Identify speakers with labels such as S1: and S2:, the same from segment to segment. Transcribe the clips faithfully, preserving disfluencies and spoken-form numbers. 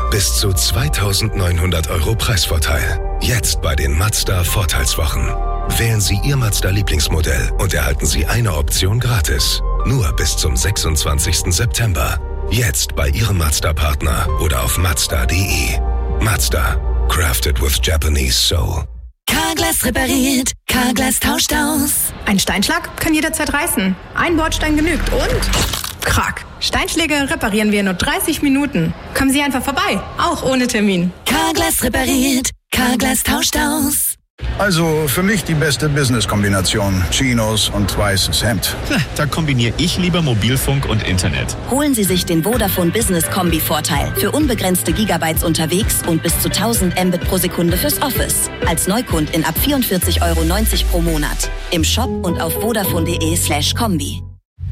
S1: Bis zu zweitausendneunhundert Euro Preisvorteil. Jetzt bei den Mazda Vorteilswochen. Wählen Sie Ihr Mazda-Lieblingsmodell und erhalten Sie eine Option gratis. Nur bis zum sechsundzwanzigsten September. Jetzt bei Ihrem Mazda-Partner oder auf mazda punkt de. Mazda. Crafted with Japanese soul.
S2: Carglass repariert. Carglass tauscht aus.
S3: Ein Steinschlag kann jederzeit reißen. Ein Bordstein genügt und... Krack. Steinschläge reparieren wir in nur dreißig Minuten. Kommen Sie einfach vorbei. Auch ohne Termin.
S2: Carglass repariert. Carglass tauscht aus.
S4: Also für mich die beste Business-Kombination. Chinos und weißes Hemd.
S5: Da kombiniere ich lieber Mobilfunk und Internet.
S6: Holen Sie sich den Vodafone Business Kombi-Vorteil. Für unbegrenzte Gigabytes unterwegs und bis zu tausend Mbit pro Sekunde fürs Office. Als Neukundin ab vierundvierzig Euro neunzig pro Monat. Im Shop und auf vodafone punkt de slash kombi.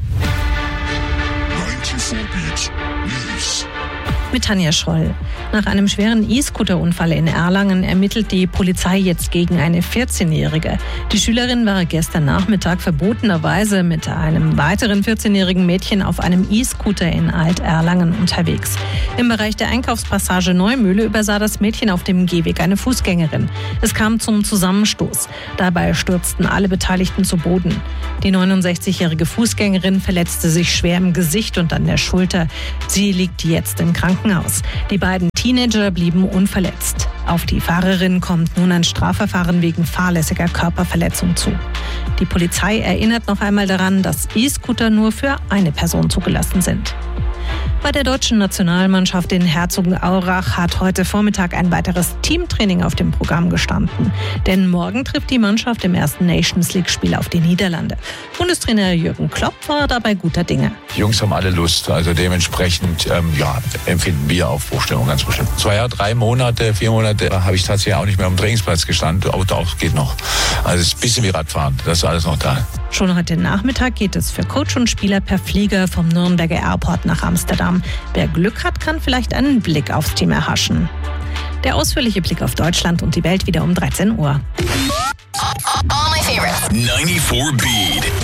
S7: Mit Tanja Scholl. Nach einem schweren E-Scooter-Unfall in Erlangen ermittelt die Polizei jetzt gegen eine vierzehnjährige. Die Schülerin war gestern Nachmittag verbotenerweise mit einem weiteren vierzehnjährigen Mädchen auf einem E-Scooter in Alt-Erlangen unterwegs. Im Bereich der Einkaufspassage Neumühle übersah das Mädchen auf dem Gehweg eine Fußgängerin. Es kam zum Zusammenstoß. Dabei stürzten alle Beteiligten zu Boden. Die neunundsechzigjährige Fußgängerin verletzte sich schwer im Gesicht und an der Schulter. Sie liegt jetzt im Krankenhaus. Die beiden Teenager blieben unverletzt. Auf die Fahrerin kommt nun ein Strafverfahren wegen fahrlässiger Körperverletzung zu. Die Polizei erinnert noch einmal daran, dass E-Scooter nur für eine Person zugelassen sind. Bei der deutschen Nationalmannschaft in Herzogenaurach hat heute Vormittag ein weiteres Teamtraining auf dem Programm gestanden. Denn morgen trifft die Mannschaft im ersten Nations-League-Spiel auf die Niederlande. Bundestrainer Jürgen Klopp war dabei guter Dinge.
S8: Die Jungs haben alle Lust, also dementsprechend ähm, ja, empfinden wir Aufbruchstimmung ganz bestimmt. Zwei Jahre, drei Monate, vier Monate habe ich tatsächlich auch nicht mehr am Trainingsplatz gestanden, aber auch geht noch. Also es ist ein bisschen wie Radfahren, das ist alles noch da.
S7: Schon heute Nachmittag geht es für Coach und Spieler per Flieger vom Nürnberger Airport nach Amsterdam. Wer Glück hat, kann vielleicht einen Blick aufs Team erhaschen. Der ausführliche Blick auf Deutschland und die Welt wieder um dreizehn Uhr.
S2: All my favorites.
S1: neunundneunzig Beat.